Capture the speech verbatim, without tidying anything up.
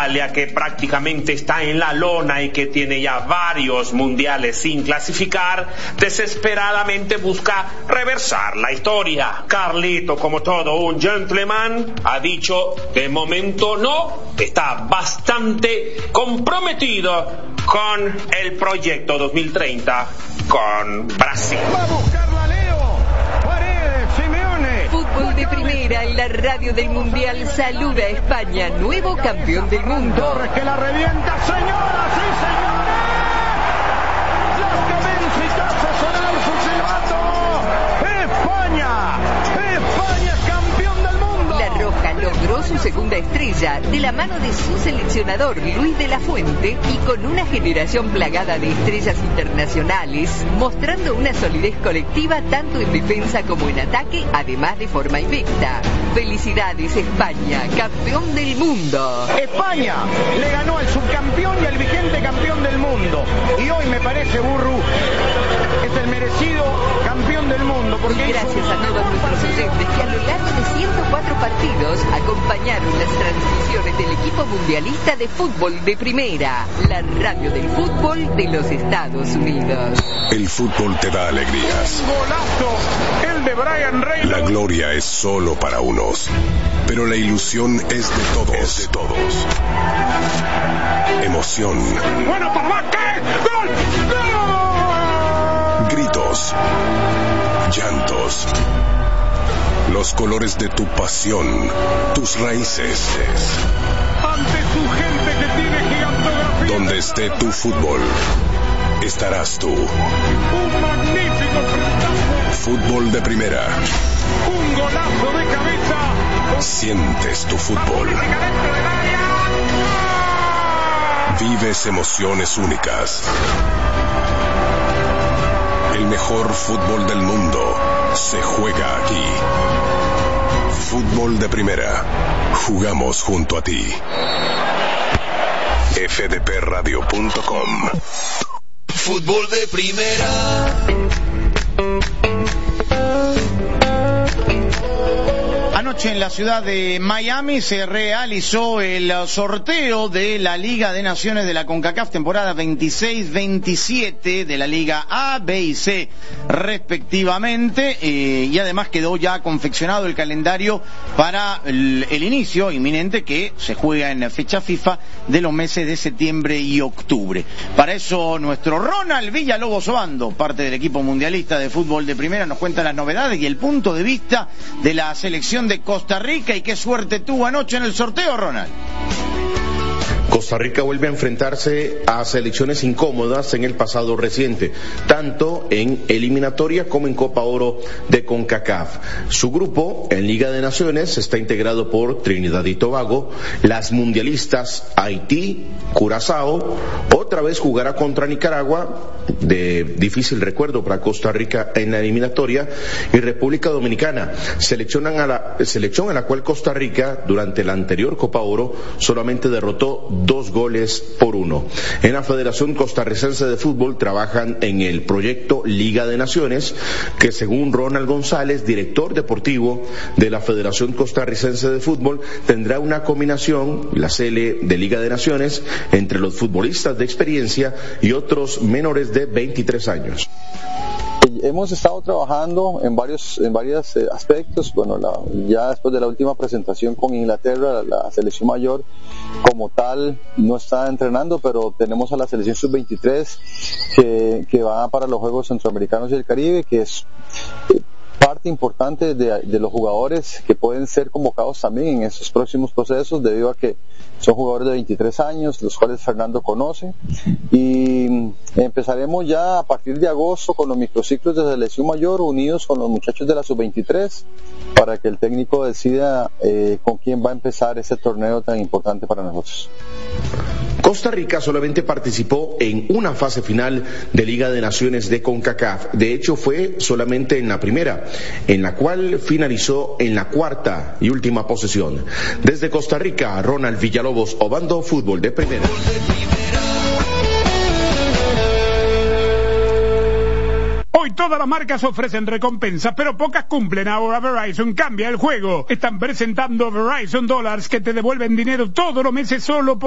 Italia, que prácticamente está en la lona y que tiene ya varios mundiales sin clasificar, desesperadamente busca reversar la historia. Carlito, como todo un gentleman, ha dicho de momento no, está bastante comprometido con el proyecto dos mil treinta con Brasil. Va a buscarla Leo, Paredes, Simeone. Fútbol de primera en la radio del Mundial saluda a España, nuevo campeón del mundo. Torres que la revienta, señoras y señores. Las que vence y hace sonar su silbato. España, España es campeón del mundo. La Roja logró su segunda estrella de la mano de su seleccionador Luis de la Fuente y con una generación plagada de estrellas internacionales, mostrando una solidez colectiva tanto en defensa como en ataque, además de forma invicta. Felicidades España, campeón del mundo. España le ganó al subcampeón y al vigente campeón del mundo. Y hoy me parece, Burru, es el merecido campeón del mundo. Porque y gracias a todos nuestros oyentes que a lo largo de ciento cuatro partidos acompañaron las transmisiones del equipo mundialista de fútbol de primera, la radio del fútbol de los Estados Unidos. El fútbol te da alegrías. Golazo, el de Brian Reynolds. La gloria es solo para unos, pero la ilusión es de todos. Es de todos. Emoción. Bueno, papá, ¿qué? ¡Gol! ¡Gol! Gritos. Llantos. Los colores de tu pasión, tus raíces. Ante tu gente que tiene gigantografía. Donde esté tu fútbol, estarás tú. Un magnífico frentazo. Fútbol de primera. Un golazo de cabeza. Sientes tu fútbol. Vives emociones únicas. El mejor fútbol del mundo se juega aquí. Fútbol de primera. Jugamos junto a ti. F D P radio punto com. Fútbol de primera. Anoche en la ciudad de Miami se realizó el sorteo de la Liga de Naciones de la CONCACAF temporada veintiséis veintisiete de la Liga A, B y C respectivamente, eh, y además quedó ya confeccionado el calendario para el, el inicio inminente que se juega en fecha FIFA de los meses de septiembre y octubre. Para eso nuestro Ronald Villalobos Obando, parte del equipo mundialista de fútbol de primera, nos cuenta las novedades y el punto de vista de la selección de Costa Rica. Y qué suerte tuvo anoche en el sorteo, Ronald. Costa Rica vuelve a enfrentarse a selecciones incómodas en el pasado reciente, tanto en eliminatoria como en Copa Oro de CONCACAF. Su grupo en Liga de Naciones está integrado por Trinidad y Tobago, las mundialistas Haití, Curazao, otra vez jugará contra Nicaragua, de difícil recuerdo para Costa Rica en la eliminatoria, y República Dominicana, selección a la, selección a la cual Costa Rica durante la anterior Copa Oro solamente derrotó dos goles por uno. En la Federación Costarricense de Fútbol trabajan en el proyecto Liga de Naciones, que según Ronald González, director deportivo de la Federación Costarricense de Fútbol, tendrá una combinación, la C L de Liga de Naciones, entre los futbolistas de experiencia y otros menores de veintitrés años. Hemos estado trabajando en varios en varios eh, aspectos. Bueno, la, ya después de la última presentación con Inglaterra, la, la selección mayor como tal no está entrenando, pero tenemos a la selección sub veintitrés que, que va para los Juegos Centroamericanos y el Caribe, que es eh, parte importante de, de los jugadores que pueden ser convocados también en esos próximos procesos, debido a que son jugadores de veintitrés años, los cuales Fernando conoce, y empezaremos ya a partir de agosto con los microciclos de selección mayor unidos con los muchachos de la sub veintitrés para que el técnico decida eh, con quién va a empezar ese torneo tan importante para nosotros. Costa Rica solamente participó en una fase final de Liga de Naciones de CONCACAF. De hecho, fue solamente en la primera, en la cual finalizó en la cuarta y última posición. Desde Costa Rica, Ronald Villalobos Obando, Fútbol de Primera. Hoy todas las marcas ofrecen recompensas, pero pocas cumplen. Ahora Verizon cambia el juego. Están presentando Verizon Dollars, que te devuelven dinero todos los meses solo por